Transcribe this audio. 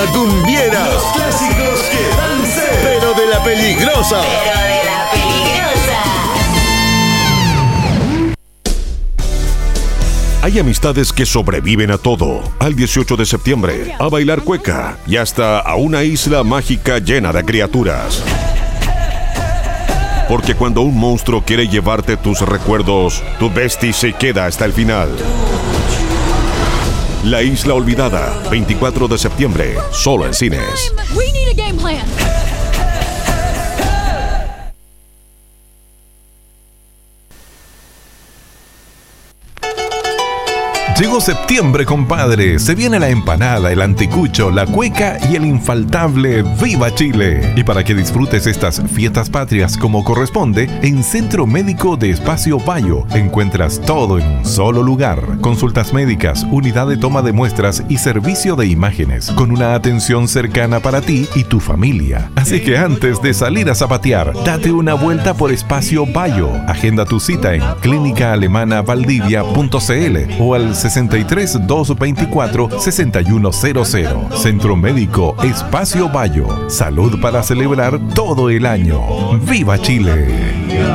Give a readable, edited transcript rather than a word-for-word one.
macumbiera. Los clásicos que dan sed. Pero de la peligrosa. Hay amistades que sobreviven a todo. Al 18 de septiembre, a bailar cueca y hasta a una isla mágica llena de criaturas. Porque cuando un monstruo quiere llevarte tus recuerdos, tu bestie se queda hasta el final. La Isla Olvidada, 24 de septiembre, solo en cines. We need a game plan. Llegó septiembre, compadre. Se viene la empanada, el anticucho, la cueca y el infaltable ¡Viva Chile! Y para que disfrutes estas fiestas patrias como corresponde, en Centro Médico de Espacio Bayo encuentras todo en un solo lugar. Consultas médicas, unidad de toma de muestras y servicio de imágenes, con una atención cercana para ti y tu familia. Así que antes de salir a zapatear, date una vuelta por Espacio Bayo. Agenda tu cita en clínicaalemana.valdivia.cl o al 63 224 6100. Centro Médico Espacio Bayo. Salud para celebrar todo el año. ¡Viva Chile!